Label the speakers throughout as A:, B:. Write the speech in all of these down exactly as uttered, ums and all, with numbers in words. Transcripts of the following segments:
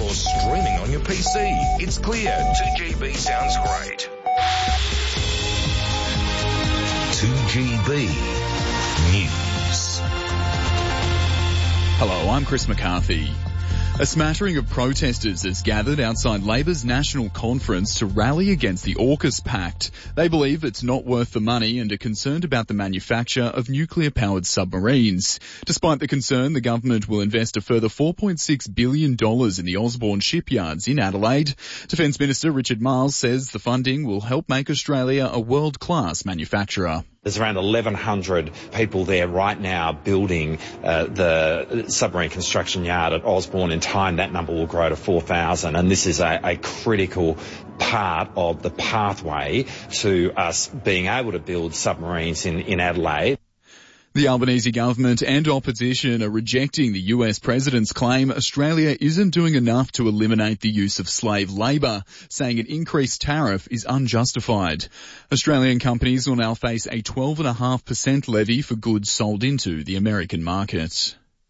A: or streaming on your P C. It's clear. two G B sounds great. two G B News.
B: Hello, I'm Chris McCarthy. A smattering of protesters has gathered outside Labor's national conference to rally against the AUKUS Pact. They believe it's not worth the money and are concerned about the manufacture of nuclear-powered submarines. Despite the concern, the government will invest a further four point six billion dollars in the Osborne shipyards in Adelaide. Defence Minister Richard Marles says the funding will help make Australia a world-class manufacturer.
C: There's around eleven hundred people there right now building uh, the submarine construction yard at Osborne. In time, that number will grow to four thousand, and this is a, a critical part of the pathway to us being able to build submarines in, in Adelaide.
B: The Albanese government and opposition are rejecting the U S president's claim Australia isn't doing enough to eliminate the use of slave labour, saying an increased tariff is unjustified. Australian companies will now face a twelve point five percent levy for goods sold into the American market.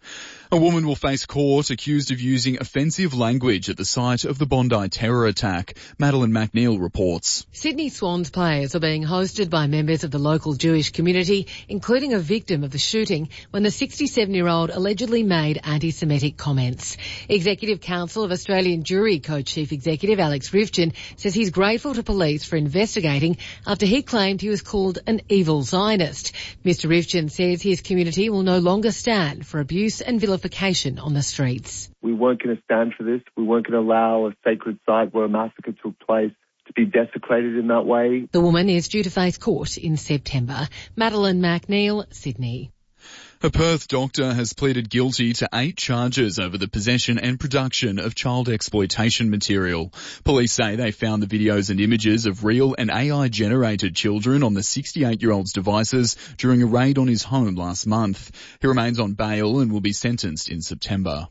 B: A woman will face court accused of using offensive language at the site of the Bondi terror attack. Madeline McNeil reports.
D: Sydney Swans players are being hosted by members of the local Jewish community, including a victim of the shooting when the sixty-seven-year-old allegedly made anti-Semitic comments. Executive Council of Australian Jewry Co-Chief Executive Alex Rivchin says he's grateful to police for investigating after he claimed he was called an evil Zionist. Mister Rivchin says his community will no longer stand for abuse and vilification on the streets.
E: We weren't going to stand for this. We weren't going to allow a sacred site where a massacre took place to be desecrated in that way.
D: The woman is due to face court in September. Madeline McNeil, Sydney.
B: A Perth doctor has pleaded guilty to eight charges over the possession and production of child exploitation material. Police say they found the videos and images of real and A I-generated children on the sixty-eight-year-old's devices during a raid on his home last month. He remains on bail and will be sentenced in September.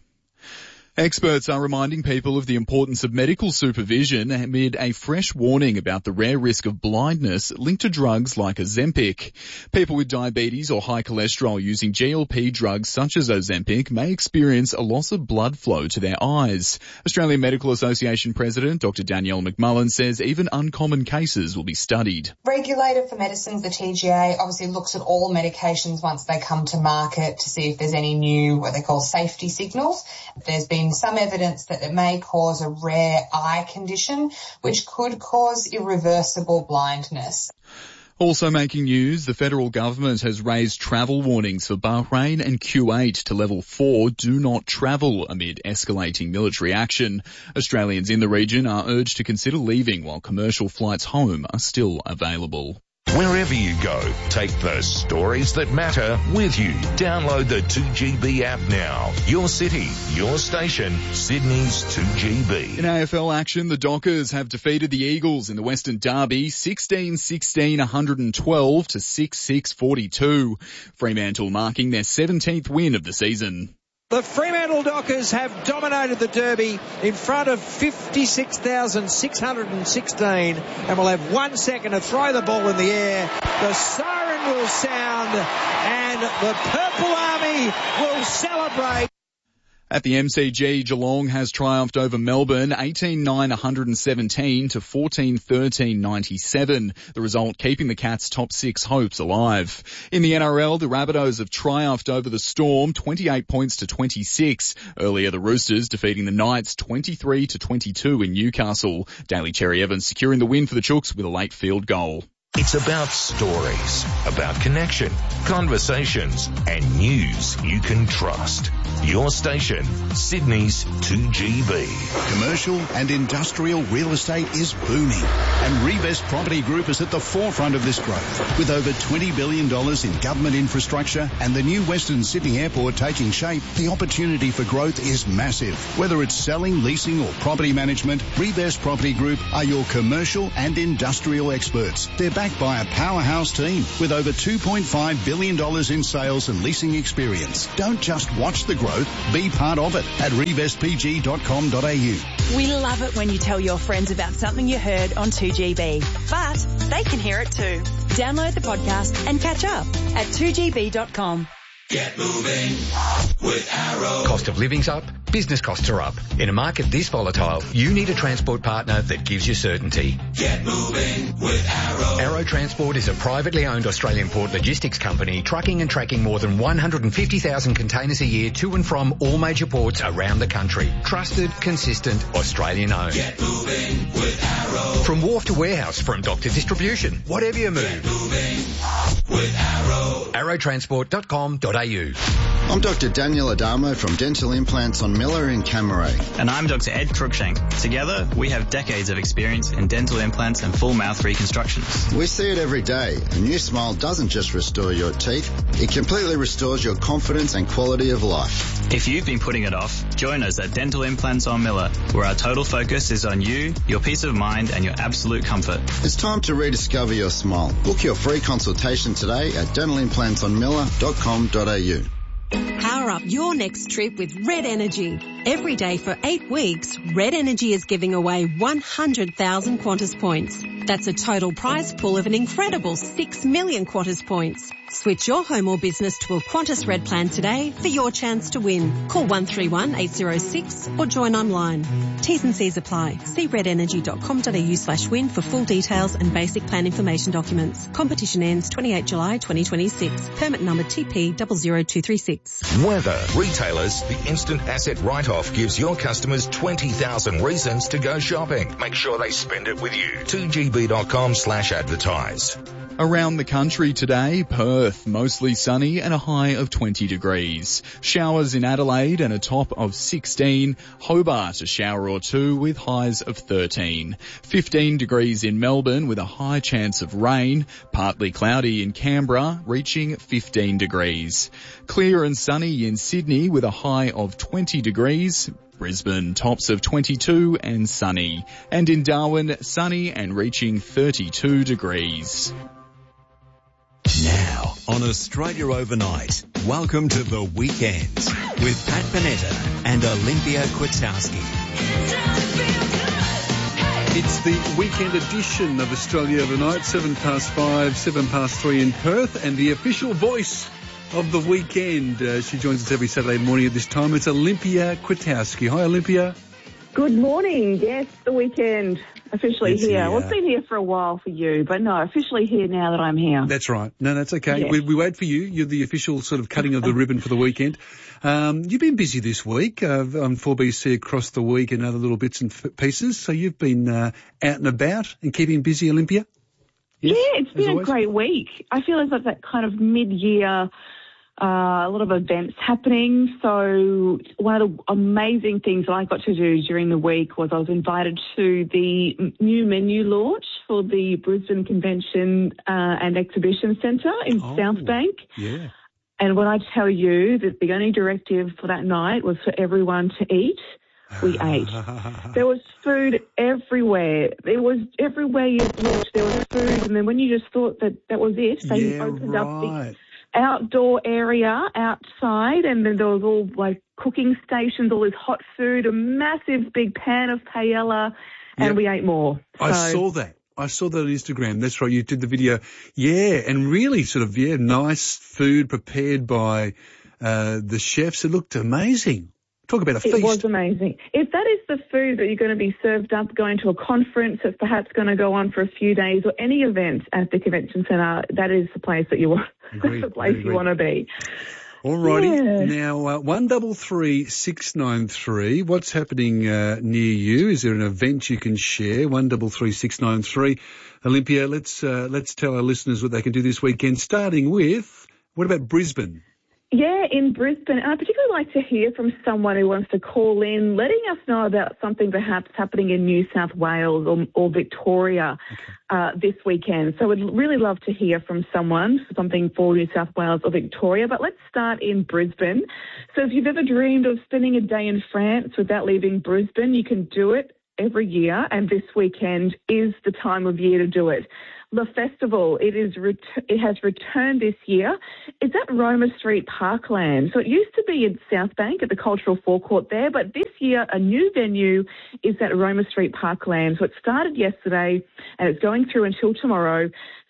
B: Experts are reminding people of the importance of medical supervision amid a fresh warning about the rare risk of blindness linked to drugs like Ozempic. People with diabetes or high cholesterol using G L P drugs such as Ozempic may experience a loss of blood flow to their eyes. Australian Medical Association President Doctor Danielle McMullen says even uncommon cases will be studied.
F: Regulator for Medicines, the T G A, obviously looks at all medications once they come to market to see if there's any new, what they call safety signals. There's been some evidence that it may cause a rare eye condition, which could cause irreversible blindness.
B: Also making news, the federal government has raised travel warnings for Bahrain and Kuwait to level four, do not travel, amid escalating military action. Australians in the region are urged to consider leaving while commercial flights home are still available.
A: Wherever you go, take the stories that matter with you. Download the two G B app now. Your city, your station, Sydney's two G B.
B: In A F L action, the Dockers have defeated the Eagles in the Western Derby sixteen sixteen one twelve to six six forty-two. Fremantle marking their seventeenth win of the season.
G: The Fremantle Dockers have dominated the Derby in front of fifty-six thousand six hundred sixteen and will have one second to throw the ball in the air. The siren will sound and the Purple Army will celebrate.
B: At the M C G, Geelong has triumphed over Melbourne eighteen nine one seventeen to fourteen thirteen ninety-seven, the result keeping the Cats' top six hopes alive. In the N R L, the Rabbitohs have triumphed over the Storm twenty-eight points to twenty-six. Earlier, the Roosters defeating the Knights twenty-three to twenty-two in Newcastle. Daly Cherry Evans securing the win for the Chooks with a late field goal.
A: It's about stories, about connection, conversations, and news you can trust. Your station, Sydney's two G B.
H: Commercial and industrial real estate is booming, and Revest Property Group is at the forefront of this growth. With over twenty billion dollars in government infrastructure and the new Western Sydney Airport taking shape, the opportunity for growth is massive. Whether it's selling, leasing, or property management, Revest Property Group are your commercial and industrial experts. They're backed by a powerhouse team with over two point five billion dollars in sales and leasing experience. Don't just watch the growth, be part of it at revest p g dot com dot a u.
I: We love it when you tell your friends about something you heard on two G B, but they can hear it too. Download the podcast and catch up at two g b dot com.
J: Get moving with Arrow.
K: Cost of living's up, business costs are up. In a market this volatile, you need a transport partner that gives you certainty.
J: Get moving with Arrow.
K: Arrow Transport is a privately owned Australian port logistics company trucking and tracking more than one hundred fifty thousand containers a year to and from all major ports around the country. Trusted, consistent, Australian owned.
J: Get moving with Arrow.
K: From wharf to warehouse, from dock to distribution, whatever you move.
J: Get moving with Arrow.
K: arrow transport dot com dot a u.
L: I'm Doctor Daniel Adamo from Dental Implants on Miller in Camaray.
M: And I'm Doctor Ed Cruikshank. Together, we have decades of experience in dental implants and full mouth reconstructions.
L: We see it every day. A new smile doesn't just restore your teeth, it completely restores your confidence and quality of life.
M: If you've been putting it off, join us at Dental Implants on Miller, where our total focus is on you, your peace of mind and your absolute comfort.
L: It's time to rediscover your smile. Book your free consultation today at dental implants on miller dot com dot a u.
N: Power up your next trip with Red Energy. Every day for eight weeks, Red Energy is giving away one hundred thousand Qantas points. That's a total prize pool of an incredible six million Qantas points. Switch your home or business to a Qantas Red plan today for your chance to win. Call one three one eight zero six or join online. T's and C's apply. See red energy dot com dot a u slash win for full details and basic plan information documents. Competition ends twenty-eighth of July twenty twenty-six. Permit number T P zero zero two three six.
A: Weather. Retailers, the instant asset write-off gives your customers twenty thousand reasons to go shopping. Make sure they spend it with you. two g b dot com slash advertise.
B: Around the country today, Perth, mostly sunny and a high of twenty degrees. Showers in Adelaide and a top of sixteen. Hobart, a shower or two with highs of thirteen. fifteen degrees in Melbourne with a high chance of rain. Partly cloudy in Canberra, reaching fifteen degrees. Clear and sunny in Sydney with a high of twenty degrees. Brisbane, tops of twenty-two and sunny. And in Darwin, sunny and reaching thirty-two degrees.
O: Now on Australia Overnight, welcome to The Weekend with Pat Panetta and Olympia Kwiatkowski.
P: It's the weekend edition of Australia Overnight, seven past five, seven past three in Perth, and the official voice of the weekend. Uh, she joins us every Saturday morning at this time. It's Olympia Kwiatkowski. Hi, Olympia.
Q: Good morning. Yes, the weekend. Officially
P: it's
Q: here.
P: here.
Q: Well, it's been here for a while for you, but no, officially here now that I'm here.
P: That's right. No, that's okay.
Q: Yes.
P: We, we wait for you. You're the official sort of cutting of the ribbon for the weekend. Um, you've been busy this week uh, on four B C across the week and other little bits and f- pieces. So you've been uh, out and about and keeping busy, Olympia? Yes,
Q: yeah, it's been
P: always?
Q: a great week. I feel as like that kind of mid-year, Uh, a lot of events happening. So one of the amazing things that I got to do during the week was I was invited to the new menu launch for the Brisbane Convention uh, and Exhibition Centre in
P: oh,
Q: South Bank.
P: Yeah.
Q: And when I tell you that the only directive for that night was for everyone to eat, we ate. There was food everywhere. There was everywhere you looked, there was food. And then when you just thought that that was it, they
P: yeah,
Q: opened
P: right.
Q: up the outdoor area outside, and then there was all like cooking stations, all this hot food, a massive big pan of paella, and
P: Yep.
Q: we ate more.
P: I
Q: So-
P: saw that. I saw that on Instagram. That's right. You did the video. Yeah. And really sort of, yeah, nice food prepared by uh, the chefs. It looked amazing. Talk about a feast.
Q: It was amazing. If that is the food that you're going to be served up going to a conference that's perhaps going to go on for a few days, or any event at the convention centre, that is the place that you want.
P: Agreed,
Q: That's the place
P: agreed.
Q: you want to be.
P: All righty.
Q: Yeah.
P: Now, uh, one double three six nine three. What's happening uh, near you? Is there an event you can share? One double three six nine three. Olympia, let's uh, let's tell our listeners what they can do this weekend. Starting with, what about Brisbane?
Q: Yeah, in Brisbane. And I'd particularly like to hear from someone who wants to call in, letting us know about something perhaps happening in New South Wales or, or Victoria uh, this weekend. So we'd really love to hear from someone, something for New South Wales or Victoria. But let's start in Brisbane. So if you've ever dreamed of spending a day in France without leaving Brisbane, you can do it every year, and this weekend is the time of year to do it. The festival, it is ret- it has returned this year. It's at Roma Street Parkland. So it used to be in South Bank at the Cultural Forecourt there, but this year a new venue is at Roma Street Parkland. So it started yesterday and it's going through until tomorrow.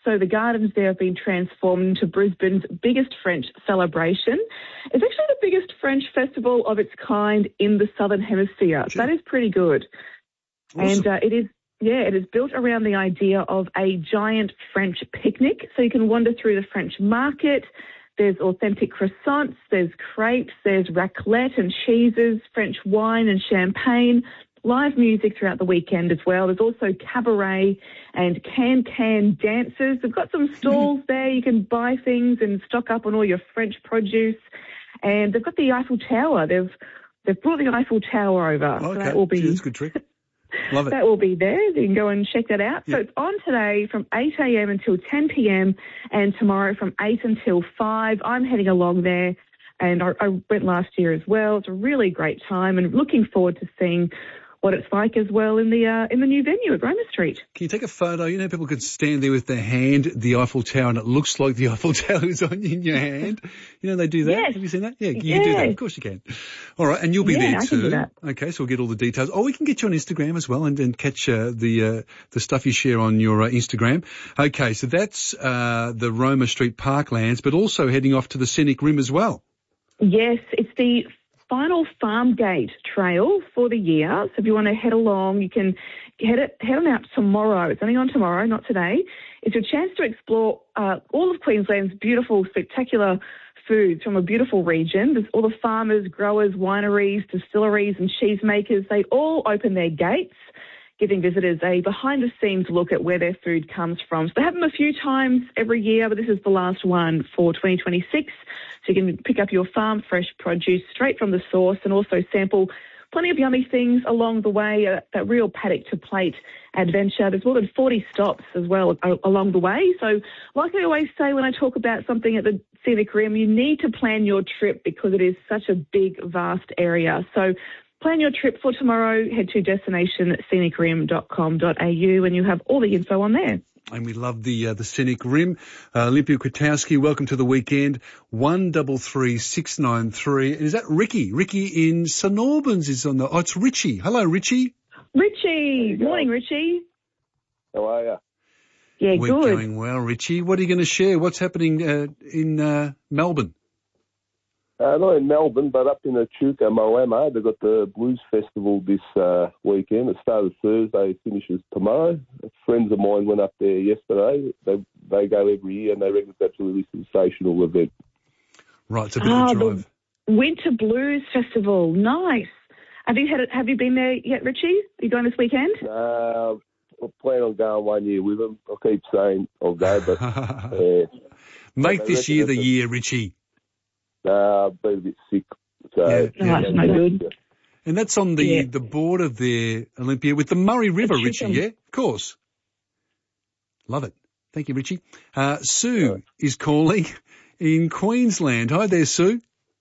Q: So the gardens there have been transformed into Brisbane's biggest French celebration. It's actually the biggest French festival of its kind in the Southern Hemisphere. So that is pretty good. Awesome. And uh, it is, yeah, it is built around the idea of a giant French picnic. So you can wander through the French market. There's authentic croissants, there's crepes, there's raclette and cheeses, French wine and champagne, live music throughout the weekend as well. There's also cabaret and can-can dances. They've got some stalls there. You can buy things and stock up on all your French produce. And they've got the Eiffel Tower. They've they've brought the Eiffel Tower over.
P: Okay,
Q: so that will be,
P: Gee, that's a good trick. Love it.
Q: That will be there. You can go and check that out.
P: Yep.
Q: So it's on today from eight a.m. until ten p.m. and tomorrow from eight until five. I'm heading along there, and I, I went last year as well. It's a really great time, and looking forward to seeing what it's like as well in the uh, in the new venue at Roma Street.
P: Can you take a photo? You know, people can stand there with their hand, the Eiffel Tower, and it looks like the Eiffel Tower is on in your hand. You know, they do that.
Q: Yes.
P: Have you seen that? Yeah, you
Q: yeah.
P: can do that. Of course you can. All right, and you'll be
Q: yeah,
P: there
Q: I
P: too.
Q: Can do that.
P: Okay, so we'll get all the details. Oh, we can get you on Instagram as well and, and catch uh, the uh, the stuff you share on your uh, Instagram. Okay, so that's uh, the Roma Street Parklands, but also heading off to the Scenic Rim as well.
Q: Yes, it's the final Farm Gate Trail for the year. So if you want to head along, you can head it, head on out tomorrow. It's only on tomorrow, not today. It's your chance to explore uh, all of Queensland's beautiful, spectacular foods from a beautiful region. There's all the farmers, growers, wineries, distilleries and cheesemakers. They all open their gates, giving visitors a behind-the-scenes look at where their food comes from. So they have them a few times every year, but this is the last one for twenty twenty-six. So you can pick up your farm fresh produce straight from the source and also sample plenty of yummy things along the way, uh, that real paddock-to-plate adventure. There's more than forty stops as well uh, along the way. So like I always say when I talk about something at the Scenic Rim, you need to plan your trip because it is such a big, vast area. So plan your trip for tomorrow. Head to destination scenic rim dot com dot a u and you have all the info on there.
P: And we love the uh, the Scenic Rim. Uh, Olympia Kwiatkowski, welcome to the weekend. One double three six nine three. And is that Ricky? Ricky in St Albans is on the. Oh, it's Richie. Hello, Richie.
Q: Richie. Morning, Richie.
R: How are you?
Q: Yeah,
P: We're
Q: good.
P: We're going well, Richie. What are you going to share? What's happening uh, in uh, Melbourne?
R: Uh, not in Melbourne, but up in Echuca, Moama. They've got the Blues Festival this uh, weekend. It started Thursday, finishes tomorrow. Friends of mine went up there yesterday. They they go every year, and they reckon it's absolutely sensational event.
P: Right, it's a bit
Q: oh,
P: of a drive.
Q: The Winter Blues Festival, nice. Have you had it, Have you been there yet, Richie? Are you going this weekend?
R: Uh, I plan on going one year with them. I keep saying I'll go, but uh,
P: make
R: but
P: this year the
R: a,
P: year, Richie.
R: Uh, I've been a bit sick. So,
P: yeah,
Q: yeah. That's no good.
P: And that's on the, yeah. the border there, Olympia, with the Murray River, Richie, yeah? Of course. Love it. Thank you, Richie. Uh, Sue yeah. is calling in Queensland. Hi there, Sue.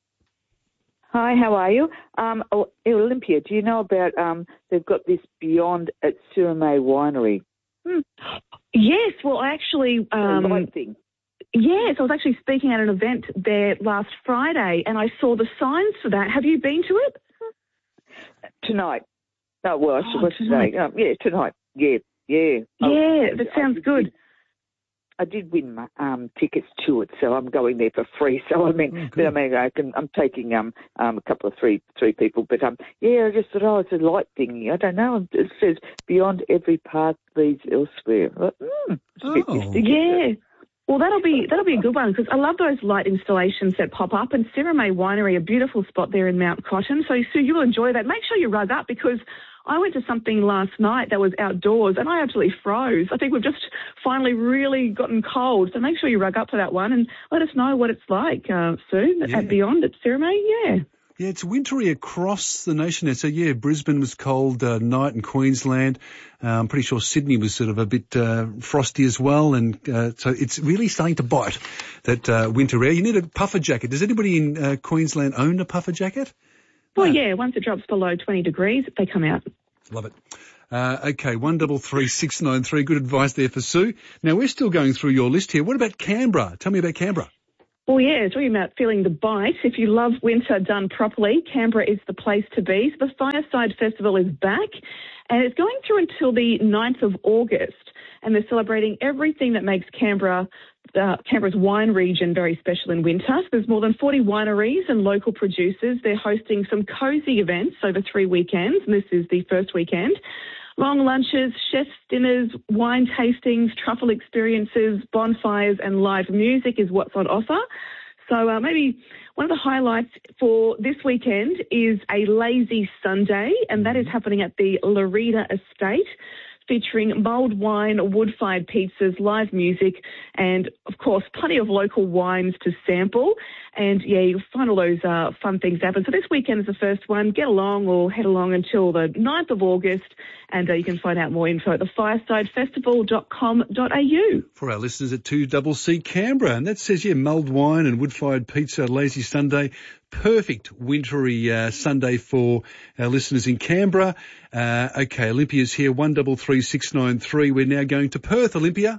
S: Hi, how are you? Um, Olympia, do you know about, um, they've got this Beyond at Suramay Winery?
Q: Hmm. Yes, well, actually... Um,
S: light thing.
Q: Yes, I was actually speaking at an event there last Friday and I saw the signs for that. Have you been to it?
S: Tonight. Oh, well, I should
Q: oh,
S: say, um, yeah, tonight. Yeah, yeah.
Q: Yeah,
S: I,
Q: that sounds
S: I
Q: good.
S: Win, I did win my, um, tickets to it, so I'm going there for free. So I mean, oh, but I mean, I can, I'm taking um, um, a couple of three, three people. But um, yeah, I just thought, oh, it's a light thing. I don't know. It says beyond every path leads elsewhere. Like, mm, it's a bit
Q: oh,
S: mystic,
Q: yeah. Well, that'll be that'll be a good one because I love those light installations that pop up. And Suramay Winery, a beautiful spot there in Mount Cotton. So, Sue, you'll enjoy that. Make sure you rug up because I went to something last night that was outdoors and I absolutely froze. I think we've just finally really gotten cold. So make sure you rug up for that one and let us know what it's like, uh, Sue, yeah. at Beyond at Suramay. Yeah.
P: Yeah, it's wintry across the nation. So, yeah, Brisbane was cold uh, night in Queensland. Uh, I'm pretty sure Sydney was sort of a bit uh, frosty as well. And uh, so it's really starting to bite, that uh, winter air. You need a puffer jacket. Does anybody in uh, Queensland own a puffer jacket?
Q: Well, no. yeah, once it drops below twenty degrees, they come out.
P: Love it. Uh, okay, one double three six nine three. Good advice there for Sue. Now, we're still going through your list here. What about Canberra? Tell me about Canberra.
Q: Well, yeah, talking about feeling the bite. If you love winter done properly, Canberra is the place to be. So the Fireside Festival is back, and it's going through until the ninth of August. and they're celebrating everything that makes Canberra Uh, Canberra's wine region very special in winter. So there's more than forty wineries and local producers. They're hosting some cosy events over three weekends, and this is the first weekend. Long lunches, chef's dinners, wine tastings, truffle experiences, bonfires and live music is what's on offer. So uh, maybe one of the highlights for this weekend is a Lazy Sunday, and that is happening at the Larita Estate, featuring mulled wine, wood-fired pizzas, live music, and, of course, plenty of local wines to sample. And, yeah, you'll find all those uh, fun things happen. So this weekend is the first one. Get along or head along until the ninth of August, and uh, you can find out more info at the fireside festival dot com dot a u.
P: For our listeners at two C C Canberra, and that says, yeah, mulled wine and wood-fired pizza, Lazy Sunday. Perfect wintry uh, Sunday for our listeners in Canberra. Uh, okay, Olympia's here, one three three six nine three. We're now going to Perth, Olympia.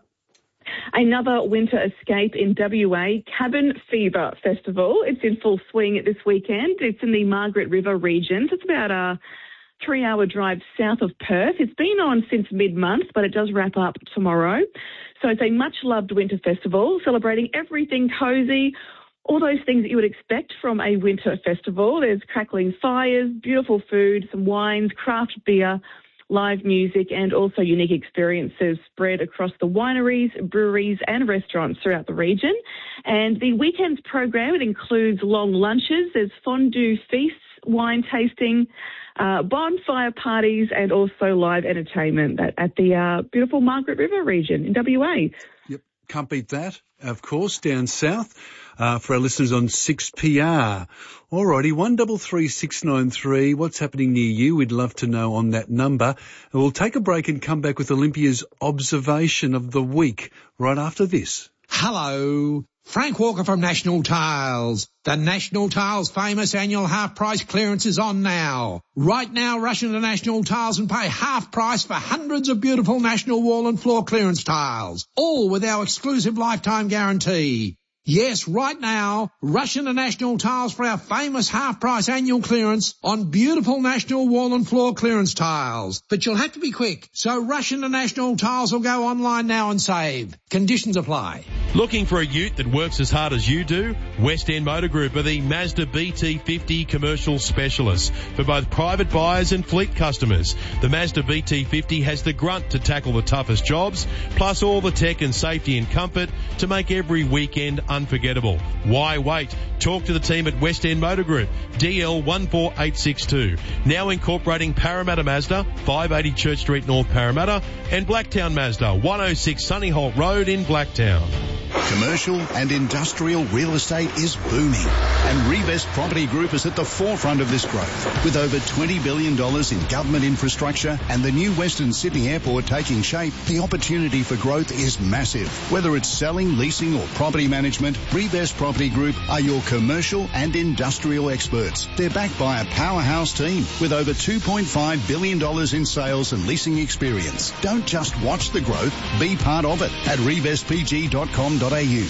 Q: Another winter escape in W A, Cabin Fever Festival. It's in full swing this weekend. It's in the Margaret River region. So it's about a three-hour drive south of Perth. It's been on since mid-month, but it does wrap up tomorrow. So it's a much-loved winter festival celebrating everything cosy, all those things that you would expect from a winter festival. There's crackling fires, beautiful food, some wines, craft beer, live music, and also unique experiences spread across the wineries, breweries and restaurants throughout the region. And the weekend's program, it includes long lunches, there's fondue feasts, wine tasting, uh, bonfire parties, and also live entertainment at, at the uh, beautiful Margaret River region in W A.
P: Yep, can't beat that, of course, down south. Uh, for our listeners on six P R. Alrighty, one three three six nine three. What's happening near you? We'd love to know on that number. And we'll take a break and come back with Olympia's observation of the week right after this.
G: Hello. Frank Walker from National Tiles. The National Tiles famous annual half price clearance is on now. Right now, rush into National Tiles and pay half price for hundreds of beautiful National wall and floor clearance tiles, all with our exclusive lifetime guarantee. Yes, right now, rush into National Tiles for our famous half-price annual clearance on beautiful National wall and floor clearance tiles. But you'll have to be quick, so rush into National Tiles or go online now and save. Conditions apply.
T: Looking for a ute that works as hard as you do? West End Motor Group are the Mazda B T fifty commercial specialists for both private buyers and fleet customers. The Mazda B T fifty has the grunt to tackle the toughest jobs, plus all the tech and safety and comfort to make every weekend unforgettable. Why wait? Talk to the team at West End Motor Group, D L one four eight six two. Now incorporating Parramatta Mazda, five eighty Church Street North Parramatta, and Blacktown Mazda, one oh six Sunny Holt Road in Blacktown.
H: Commercial and industrial real estate is booming, and Revest Property Group is at the forefront of this growth. With over twenty billion dollars in government infrastructure and the new Western Sydney Airport taking shape, the opportunity for growth is massive. Whether it's selling, leasing or property management, Revest Property Group are your commercial and industrial experts. They're backed by a powerhouse team with over two point five billion dollars in sales and leasing experience. Don't just watch the growth, be part of it at revest p g dot com dot a u.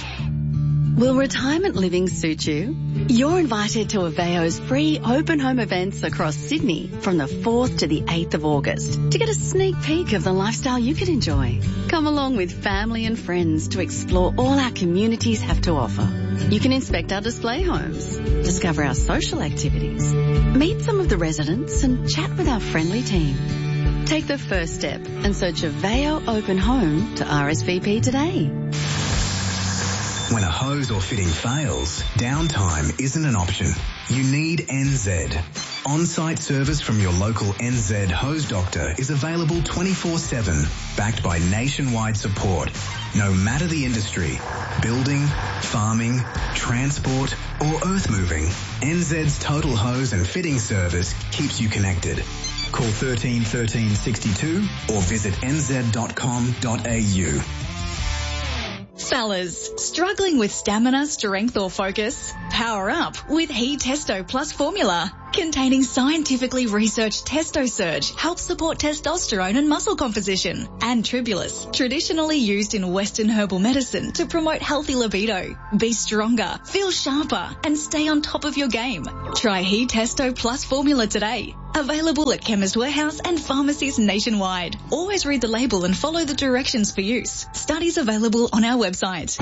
U: Will retirement living suit you? You're invited to Aveo's free open home events across Sydney from the fourth to the eighth of August to get a sneak peek of the lifestyle you could enjoy. Come along with family and friends to explore all our communities have to offer. You can inspect our display homes, discover our social activities, meet some of the residents and chat with our friendly team. Take the first step and search Aveo Open Home to R S V P today.
V: When a hose or fitting fails, downtime isn't an option. You need N Z. On-site service from your local N Z hose doctor is available twenty-four seven, backed by nationwide support. No matter the industry, building, farming, transport or earth moving, N Z's total hose and fitting service keeps you connected. Call thirteen thirteen sixty-two or visit n z dot com dot a u.
I: Fellas, struggling with stamina, strength or focus? Power up with He Testo Plus Formula.
C: containing scientifically researched TestoSurge, helps support testosterone and muscle composition. And Tribulus, traditionally used in Western herbal medicine to promote healthy libido. Be stronger, feel sharper, and stay on top of your game. Try He Testo Plus formula today. Available at Chemist Warehouse and pharmacies nationwide. Always read the label and follow the directions for use. Studies available on our website.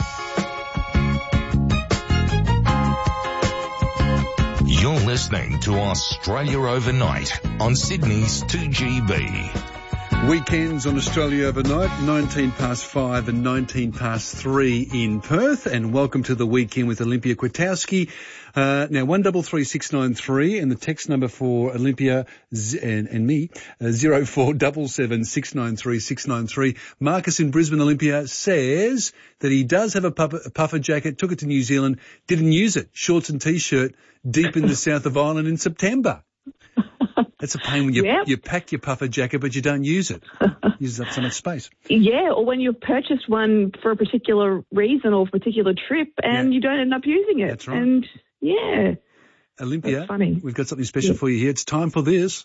A: You're listening to Australia Overnight on Sydney's two G B.
P: Weekends on Australia Overnight, nineteen past five and nineteen past three in Perth. And welcome to the weekend with Olympia Kwiatkowski. Uh, now, one double three six nine three and the text number for Olympia z- and, and me, uh, zero four double seven six nine three six nine three. Marcus in Brisbane, Olympia, says that he does have a puffer, a puffer jacket, took it to New Zealand, didn't use it, shorts and T-shirt, deep in the south of Ireland in September. That's a pain when you
Q: Yep.
P: you pack your puffer jacket but you don't use it. Uses up so much space.
Q: Yeah, or when you've purchased one for a particular reason or a particular trip and
P: Yeah.
Q: you don't end up using it.
P: That's right.
Q: And yeah.
P: Olympia,
Q: That's funny.
P: we've got something special
Q: Yeah.
P: for you here. It's time for this.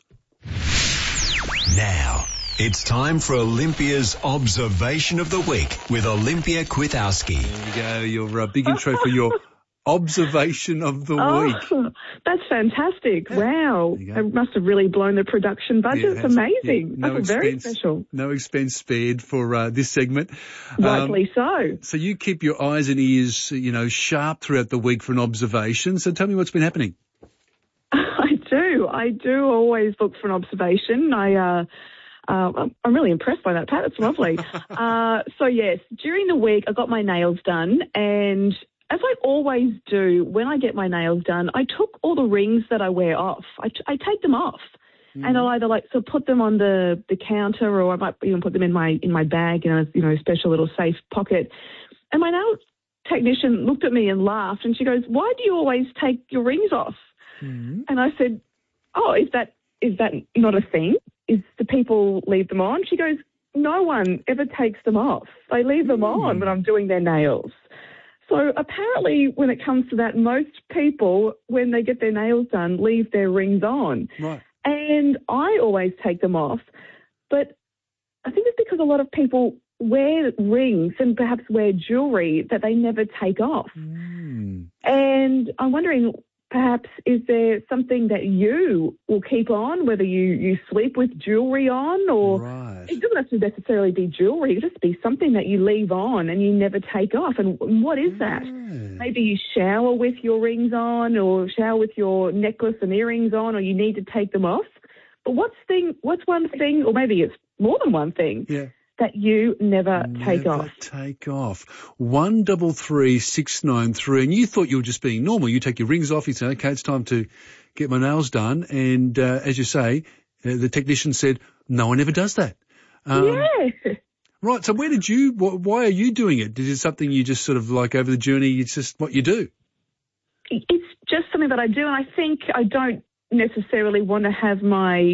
O: Now, it's time for Olympia's Observation of the Week with Olympia Kwiatkowski.
P: There you go, your uh, big intro for your Observation of the
Q: Oh,
P: Week.
Q: that's fantastic. Wow. It must have really blown the production budget.
P: Yeah, it
Q: it's
P: has.
Q: amazing.
P: Yeah, no
Q: that's very
P: expense-
Q: special.
P: No expense spared for uh, this segment.
Q: Rightly so.
P: So you keep your eyes and ears, you know, sharp throughout the week for an observation. So tell me what's been happening.
Q: I do. I do always look for an observation. I, uh, uh, I'm really impressed by that, Pat. It's lovely. uh, so yes, during the week I got my nails done, and as I always do when I get my nails done, I took all the rings that I wear off. I, t- I take them off. Mm. And I'll either like so put them on the, the counter, or I might even put them in my in my bag in a you know special little safe pocket. And my nail technician looked at me and laughed, and she goes, "Why do you always take your rings off?"
P: Mm.
Q: And I said, "Oh, is that is that not a thing? Is the people leave them on?" She goes, "No one ever takes them off. They leave them mm. on when I'm doing their nails." So apparently when it comes to that, most people, when they get their nails done, leave their rings on.
P: Right.
Q: And I always take them off. But I think it's because a lot of people wear rings and perhaps wear jewellery that they never take off.
P: Mm.
Q: And I'm wondering, perhaps, is there something that you will keep on, whether you, you sleep with jewellery on, or
P: right.
Q: It doesn't have to necessarily be jewellery. It could just be something that you leave on and you never take off. And what is that?
P: Mm.
Q: Maybe you shower with your rings on, or shower with your necklace and earrings on, or you need to take them off. But what's thing? What's one thing, or maybe it's more than one thing,
P: yeah.
Q: that you never,
P: never
Q: take off?
P: take off. One double three six nine three, and you thought you were just being normal. You take your rings off. You say, "Okay, it's time to get my nails done." And uh, as you say, uh, the technician said, "No one ever does that." Um,
Q: yeah.
P: Right. So where did you? Wh- why are you doing it? Is it something you just sort of like over the journey? It's just what you do.
Q: It's just something that I do, and I think I don't necessarily want to have my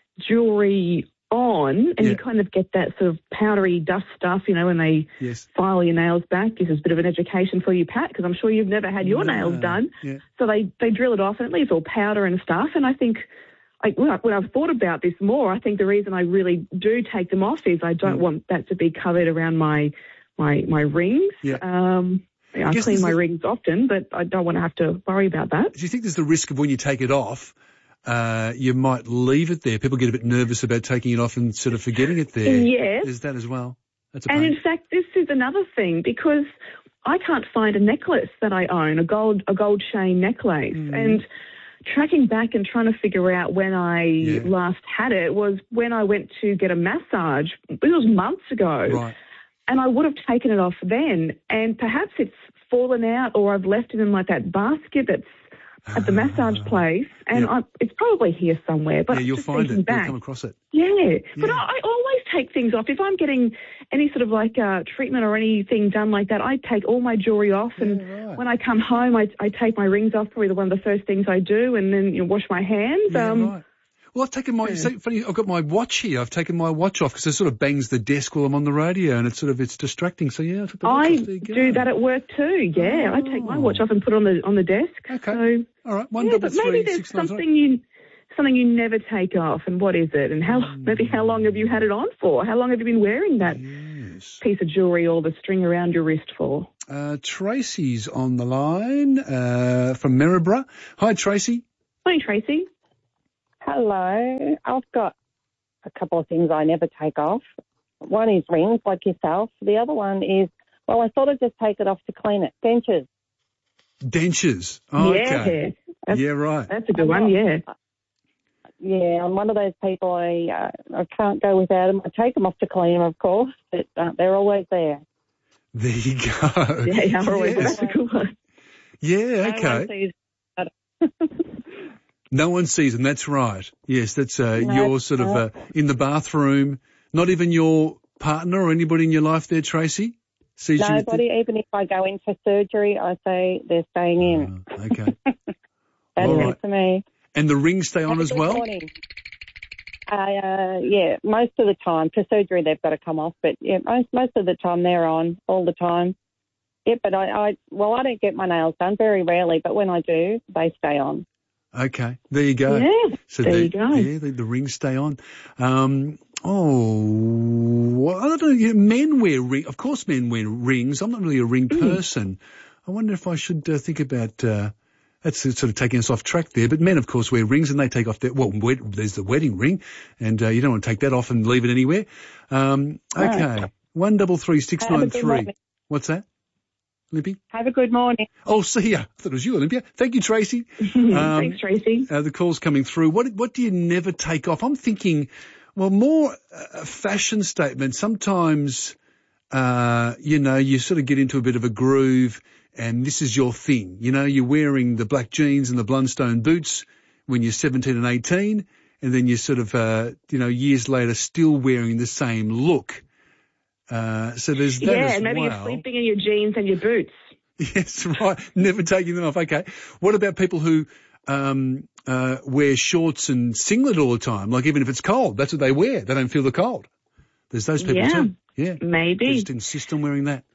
Q: jewellery on, and
P: Yeah.
Q: you kind of get that sort of powdery dust stuff, you know, when they
P: Yes.
Q: file your nails back. This is a bit of an education for you, Pat, because I'm sure you've never had your
P: No.
Q: nails done.
P: Yeah.
Q: So they, they drill it off, and it leaves all powder and stuff. And I think, like, when, I, when I've thought about this more, I think the reason I really do take them off is I don't
P: Mm.
Q: want that to be covered around my my my rings.
P: Yeah.
Q: Um, I, I
P: guess
Q: clean
P: there's
Q: my
P: the-
Q: rings often, but I don't want to have to worry about that.
P: Do you think there's the risk of when you take it off, uh, you might leave it there? People get a bit nervous about taking it off and sort of forgetting it there.
Q: Yes.
P: There's that as well. That's a
Q: And
P: pain.
Q: in fact, this is another thing, because I can't find a necklace that I own, a gold a gold chain necklace.
P: Mm.
Q: And tracking back and trying to figure out when I
P: Yeah.
Q: last had it was when I went to get a massage. It was months ago.
P: Right.
Q: And I would have taken it off then. And perhaps it's fallen out, or I've left it in like that basket that's at the massage place. And
P: Yeah.
Q: I, it's probably here somewhere. But
P: yeah, you'll
Q: just
P: find it.
Q: thinking
P: You'll
Q: back,
P: come across it.
Q: yeah, but
P: Yeah.
Q: I, I always take things off. If I'm getting any sort of like uh, treatment or anything done like that, I take all my jewellery off, and
P: Yeah, right.
Q: when I come home, I, I take my rings off, probably the one of the first things I do, and then you know, wash my hands.
P: Yeah,
Q: um,
P: right. Well, I've taken my, it's so funny, I've got my watch here. I've taken my watch off because it sort of bangs the desk while I'm on the radio and it's sort of, it's distracting. So yeah, I took the watch
Q: I
P: off. There you go.
Q: do that at work too. Yeah, oh. I take my watch off and put it on the on the desk.
P: Okay.
Q: So,
P: all right. One
Q: yeah,
P: double
Q: but maybe
P: three,
Q: there's
P: six, nine,
Q: something you something you never take off. And what is it? And how
P: mm.
Q: maybe how long have you had it on for? How long have you been wearing that
P: yes.
Q: piece of jewellery or the string around your wrist for?
P: Uh, Tracy's on the line uh, from Maryborough. Hi, Tracy.
Q: Hi, Tracy.
D: Hello. I've got a couple of things I never take off. One is rings, like yourself. The other one is, well, I thought I'd just take it off to clean it. Dentures.
P: Dentures. Oh,
Q: yeah.
P: Okay.
Q: That's,
P: yeah, right.
Q: That's a good one, yeah.
D: Yeah, I'm one of those people, I uh, I can't go without them. I take them off to clean them, of course, but uh, they're always there.
P: There you go.
Q: Yeah, yeah, always.
P: Yes.
Q: That's a good one.
P: Yeah, okay. No one sees them, that's right. Yes, that's, uh,
D: No,
P: you're sort of,
D: no.
P: uh, in the bathroom. Not even your partner or anybody in your life there, Tracy? Sees you with
D: Nobody, even if I go in for surgery, I say they're staying in.
P: the- Okay.
D: That's
P: All
D: it
P: right.
D: for me.
P: And the rings stay on
D: Have a
P: as
D: good
P: well?
D: morning. Uh, yeah, most of the time. For surgery, they've got to come off, but yeah, most most of the time they're on all the time. Yeah, but I, I well, I don't get my nails done very rarely, but when I do, they stay on.
P: Okay, there you go.
D: Yeah,
P: so
D: there
P: the,
D: you go.
P: Yeah, the, the rings stay on. Um, oh, well, I don't know. Yeah, men wear ring. Of course, men wear rings. I'm not really a ring
D: Mm.
P: person. I wonder if I should uh, think about. Uh, that's sort of taking us off track there. But men, of course, wear rings, and they take off their. Well, wed, there's the wedding ring, and uh, you don't want to take that off and leave it anywhere. Um, okay,
D: Right.
P: one double three six
D: Have a
P: nine
D: good
P: three.
D: morning.
P: What's that, Lippy?
D: Have a good morning.
P: Oh, see ya. I thought it was you, Olympia. Thank you, Tracy. Um,
Q: Thanks, Tracy.
P: Uh, the call's coming through. What what do you never take off? I'm thinking, well, more a fashion statement. Sometimes, uh, you know, you sort of get into a bit of a groove and this is your thing. You know, you're wearing the black jeans and the Blundstone boots when you're seventeen and eighteen, and then you're sort of, uh, you know, years later still wearing the same look. Uh, so there's that
Q: Yeah,
P: as
Q: and maybe
P: well.
Q: you're sleeping in your jeans and your boots.
P: Yes, right. Never taking them off. Okay. What about people who um, uh, wear shorts and singlet all the time? Like even if it's cold, that's what they wear. They don't feel the cold. There's those people
Q: Yeah,
P: too. Yeah.
Q: maybe.
P: They just insist on wearing that.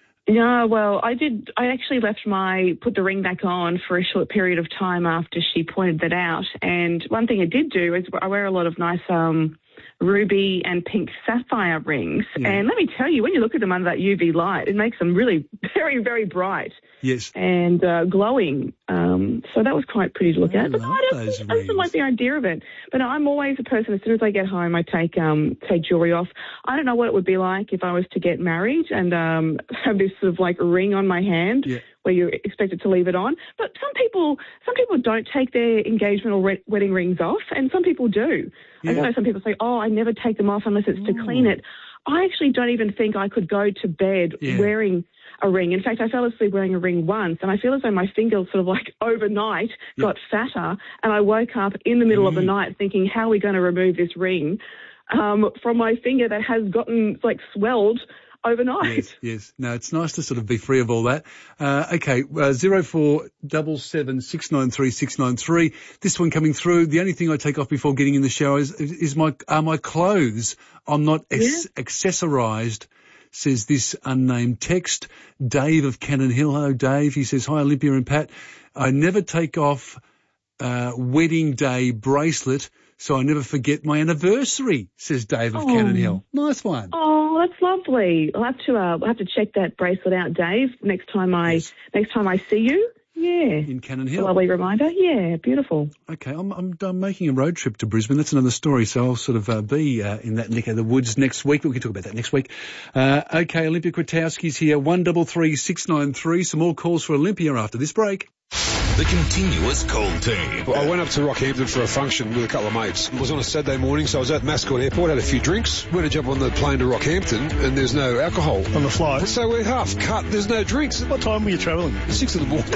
Q: No, well, I did. I actually left my put the ring back on for a short period of time after she pointed that out. And one thing I did do is I wear a lot of nice um, ruby and pink sapphire rings.
P: Yeah.
Q: And let me tell you, when you look at them under that U V light, it makes them really very, very bright
P: Yes.
Q: and uh, glowing. Um, so that was quite pretty to look
P: I
Q: at. But no,
P: love
Q: I don't,
P: those
Q: I don't like the idea of it. But no, I'm always a person, as soon as I get home, I take um, take jewellery off. I don't know what it would be like if I was to get married and um, have this sort of like ring on my hand.
P: Yeah.
Q: Where you're expected to leave it on. But some people, some people don't take their engagement or re- wedding rings off, and some people do.
P: Yeah.
Q: I know some people say, oh, I never take them off unless it's to clean it. I actually don't even think I could go to bed
P: Yeah.
Q: wearing a ring. In fact, I fell asleep wearing a ring once, and I feel as though my fingers sort of like overnight
P: Yeah.
Q: got fatter, and I woke up in the middle of the night thinking, how are we going to remove this ring um, from my finger that has gotten like swelled overnight?
P: Yes, yes. No, it's nice to sort of be free of all that. Uh, okay, uh, zero four double seven six nine three six nine three. This one coming through. The only thing I take off before getting in the shower is, is my are my clothes. I'm not ex- accessorised. Says this unnamed text. Dave of Cannon Hill. Hello, Dave. He says, hi, Olympia and Pat. I never take off uh, wedding day bracelet, so I never forget my anniversary, says Dave of
Q: Oh.
P: Cannon Hill. Nice one.
Q: Oh, that's lovely. I'll have to uh, I'll have to check that bracelet out, Dave, next time I
P: Yes.
Q: next time I see you. Yeah.
P: In Cannon
Q: A
P: Hill.
Q: lovely reminder. Yeah, beautiful.
P: Okay, I'm, I'm, I'm making a road trip to Brisbane. That's another story, so I'll sort of uh, be uh, in that neck of the woods next week. But we can talk about that next week. Uh, okay, Olympia Kwiatkowski's here, one double three six nine three. Some more calls for Olympia after this break.
A: The continuous call team.
E: Well, I went up to Rockhampton for a function with a couple of mates. It was on a Saturday morning, so I was at Mascot Airport, had a few drinks, went to jump on the plane to Rockhampton, and there's no alcohol
W: on the flight.
E: So we're half cut, there's no drinks.
W: What time were you travelling?
E: Six in the morning.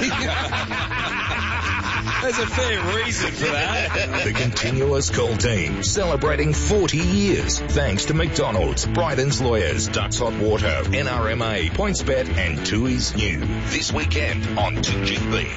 M: There's a fair reason for that.
A: The continuous call team, celebrating forty years. Thanks to McDonald's, Bryden's Lawyers, Ducks Hot Water, N R M A, PointsBet and Tui's New. This weekend on two G B.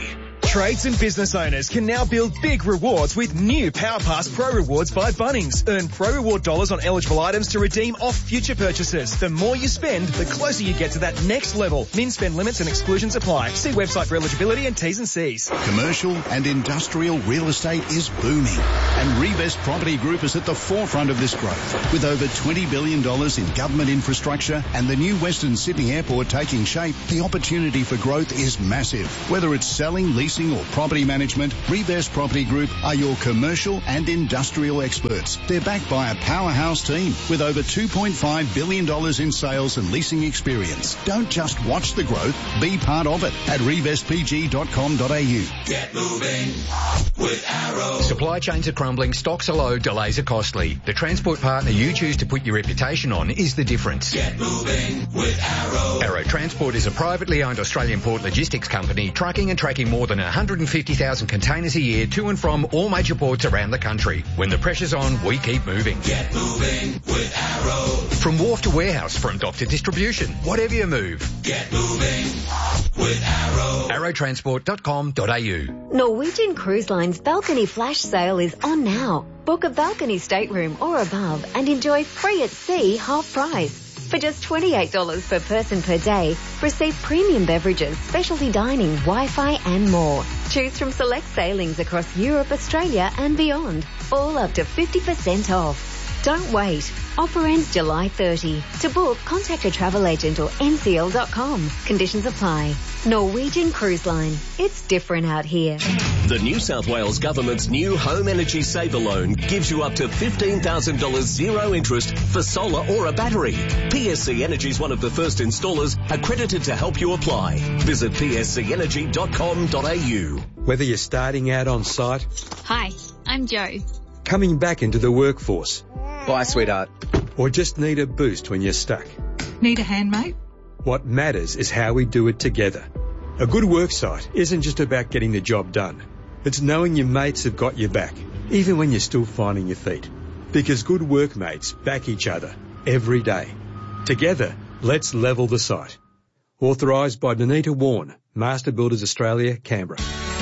F: Trades and business owners can now build big rewards with new PowerPass Pro Rewards by Bunnings. Earn Pro Reward dollars on eligible items to redeem off future purchases. The more you spend, the closer you get to that next level. Min spend limits and exclusions apply. See website for eligibility and T's and C's.
H: Commercial and industrial real estate is booming, and Revest Property Group is at the forefront of this growth. With over twenty billion dollars in government infrastructure and the new Western Sydney Airport taking shape, the opportunity for growth is massive. Whether it's selling, leasing or property management, Revest Property Group are your commercial and industrial experts. They're backed by a powerhouse team with over two point five billion dollars in sales and leasing experience. Don't just watch the growth, be part of it at revest p g dot com dot a u.
K: Get moving with Arrow. Supply chains are crumbling, stocks are low, delays are costly. The transport partner you choose to put your reputation on is the difference. Get moving with Arrow. Arrow Transport is a privately owned Australian port logistics company trucking and tracking more than one hundred fifty thousand containers a year to and from all major ports around the country. When the pressure's on, we keep moving. Get moving with Arrow. From wharf to warehouse, from dock to distribution, whatever you move. Get moving with Arrow. arrow transport dot com dot a u.
J: Norwegian Cruise Line's balcony flash sale is on now. Book a balcony stateroom or above and enjoy free at sea half price. For just twenty-eight dollars per person per day, receive premium beverages, specialty dining, Wi-Fi and more. Choose from select sailings across Europe, Australia and beyond, all up to fifty percent off. Don't wait. Offer ends July thirtieth. To book, contact a travel agent or n c l dot com. Conditions apply. Norwegian Cruise Line. It's different out here.
W: The New South Wales Government's new Home Energy Saver Loan gives you up to fifteen thousand dollars zero interest for solar or a battery. P S C Energy is one of the first installers accredited to help you apply. Visit p s c energy dot com dot a u.
E: Whether you're starting out on site,
X: Hi, I'm Joe.
E: coming back into the workforce,
Y: Bye, sweetheart.
E: or just need a boost when you're stuck,
X: Need a hand, mate?
E: what matters is how we do it together. A good worksite isn't just about getting the job done. It's knowing your mates have got your back, even when you're still finding your feet. Because good workmates back each other every day. Together, let's level the site. Authorised by Danita Warren, Master Builders Australia, Canberra.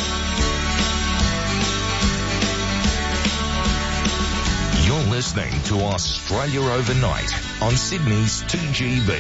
A: You're listening to Australia Overnight on Sydney's two G B.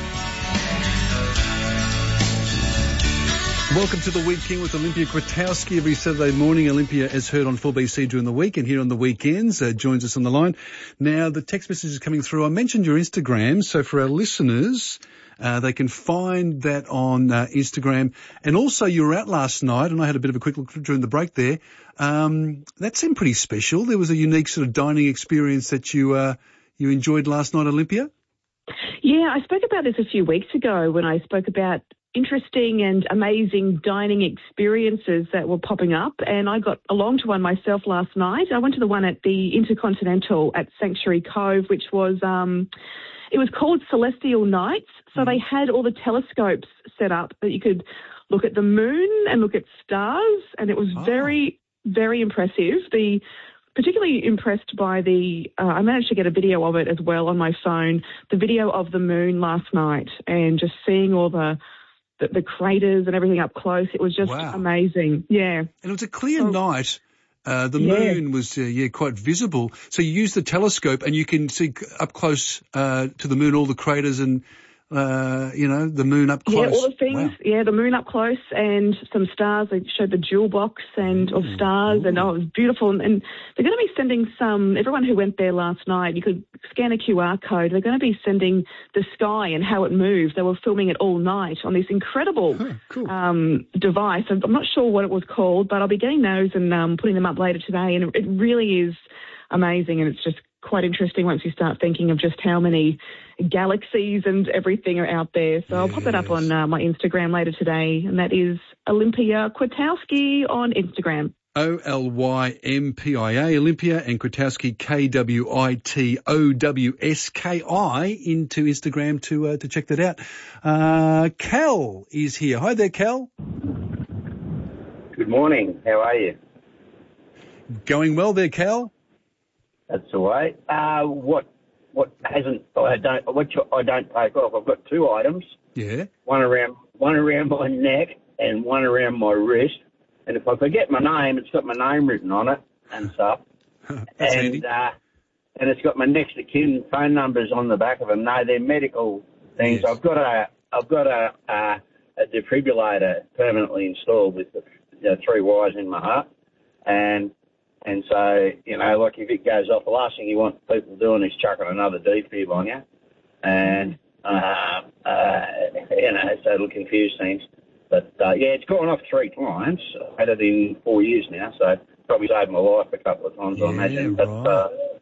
P: Welcome to the Weekend with Olympia Kwiatkowski every Saturday morning. Olympia is heard on four B C during the week and here on the weekends uh, joins us on the line. Now, the text message is coming through. I mentioned your Instagram, so for our listeners, uh, they can find that on uh, Instagram. And also, you were out last night, and I had a bit of a quick look during the break there. Um, that seemed pretty special. There was a unique sort of dining experience that you uh, you enjoyed last night, Olympia.
Q: Yeah, I spoke about this a few weeks ago when I spoke about interesting and amazing dining experiences that were popping up, and I got along to one myself last night. I went to the one at the Intercontinental at Sanctuary Cove, which was um, it was called Celestial Nights. So they had all the telescopes set up that you could look at the moon and look at stars, and it was oh. very, very impressive. The particularly impressed by the, uh, I managed to get a video of it as well on my phone, the video of the moon last night, and just seeing all the The, the craters and everything up close. It was just
P: wow.
Q: amazing. Yeah.
P: And it was a clear so, night. Uh, the
Q: yeah.
P: moon was, uh, yeah, quite visible. So you use the telescope and you can see up close uh, to the moon all the craters and, uh, you know, the moon up close.
Q: Yeah, all the things. Wow. Yeah, the moon up close and some stars. They showed the jewel box and of stars Ooh. and oh, it was beautiful. And, and they're going to be sending some, everyone who went there last night, you could scan a Q R code. They're going to be sending the sky and how it moves. They were filming it all night on this incredible
P: huh, cool.
Q: um, device. I'm not sure what it was called, but I'll be getting those and um, putting them up later today. And it really is amazing, and it's just quite interesting once you start thinking of just how many galaxies and everything are out there. So yes. I'll pop that up on uh, my Instagram later today, and that is Olympia Kwiatkowski on Instagram.
P: O L Y M P I A, Olympia, and Kwiatkowski, K W I T O W S K I, into Instagram to uh, to check that out. Uh, Cal is here. Hi there, Cal.
Z: Good morning. How are you?
P: Going well there, Cal.
Z: That's all right. Uh, what what hasn't I don't what I don't take off? I've got two items.
P: Yeah.
Z: One around one around my neck and one around my wrist. And if I forget my name, it's got my name written on it and stuff. and uh, and it's got my next of kin phone numbers on the back of them. No, they're medical things. Yes. I've got a I've got a, a a defibrillator permanently installed with the you know, three wires in my heart, and and so you know, like if it goes off, the last thing you want people doing is chucking another defib on you, and uh, uh, you know, so it'll confuse things. But uh, yeah, it's gone off three times. I've had it in four years now, so probably saved my life a couple of times,
P: yeah,
Z: I imagine.
P: Right.
Z: But uh,